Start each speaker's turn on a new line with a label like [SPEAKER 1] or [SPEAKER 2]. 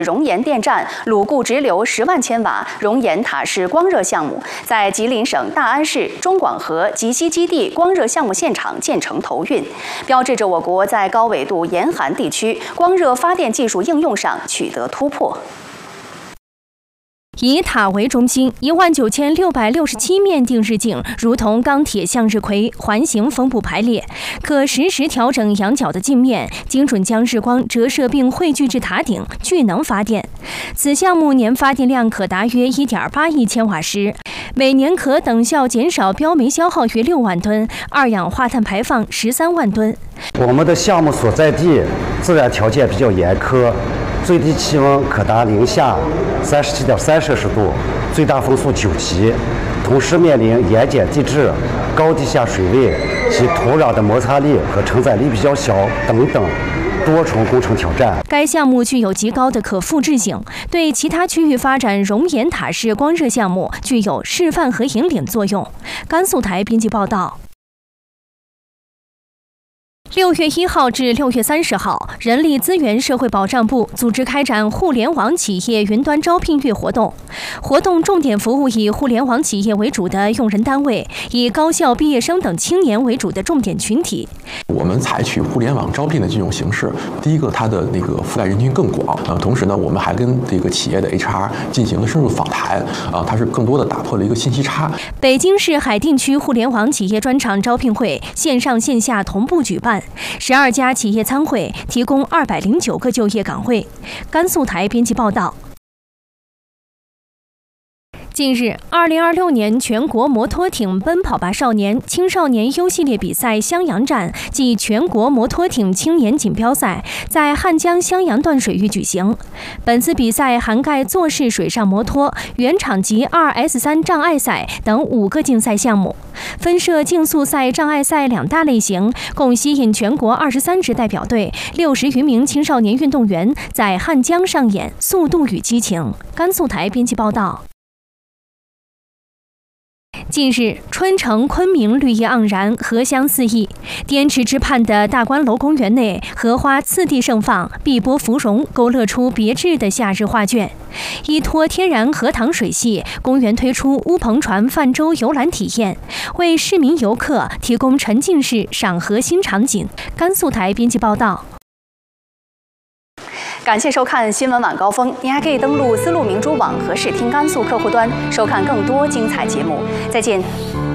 [SPEAKER 1] 熔岩电站鲁固直流10万千瓦熔岩塔式光热项目在吉林省大安市中广核集息基地光热项目现场建成投运，标志着我国在高纬度严寒地区光热发电技术应用上取得突破。
[SPEAKER 2] 以塔为中心，19667面定日镜如同钢铁向日葵环形分布排列，可实时调整仰角的镜面，精准将日光折射并汇聚至塔顶，聚能发电。此项目年发电量可达约1.8亿千瓦时，每年可等效减少标煤消耗约6万吨，二氧化碳排放13万吨。
[SPEAKER 3] 我们的项目所在地自然条件比较严苛。 最低气温可达零下37.3摄氏度，最大风速9级，同时面临盐碱地质、高地下水位及土壤的摩擦力和承载力比较小等等多重工程挑战。
[SPEAKER 2] 该项目具有极高的可复制性，对其他区域发展熔岩塔式光热项目具有示范和引领作用。甘肃台编辑报道。 6月1号至6月30号，人力资源社会保障部组织开展互联网企业云端招聘月活动。活动重点服务以互联网企业为主的用人单位，以高校毕业生等青年为主的重点群体。
[SPEAKER 4] 我们采取互联网招聘的这种形式，第一个，它的覆盖人群更广，同时呢，我们还跟这个企业的 HR 进行了深入访谈，它是更多的打破了一个信息差。
[SPEAKER 2] 北京市海淀区互联网企业专场招聘会线上线下同步举办。 12家企业参会，提供209个就业岗位。甘肃台编辑报道。 近日，2026年全国摩托艇奔跑吧少年青少年优系列比赛襄阳站暨全国摩托艇青年锦标赛在汉江襄阳段水域举行。本次比赛涵盖坐式水上摩托、原厂级2S3障碍赛等5个竞赛项目，分设竞速赛、障碍赛2大类型，共吸引全国23支代表队、60余名青少年运动员在汉江上演速度与激情。甘肃台编辑报道。 近日，春城昆明绿意盎然，荷香四溢。滇池之畔的大观楼公园内，荷花次第盛放，碧波芙蓉，勾勒出别致的夏日画卷。依托天然荷塘水系，公园推出乌篷船泛舟游览体验，为市民游客提供沉浸式赏荷新场景。甘肃台编辑报道。
[SPEAKER 1] 感谢收看新闻晚高峰，您还可以登录丝路明珠网和视听甘肃客户端收看更多精彩节目。再见。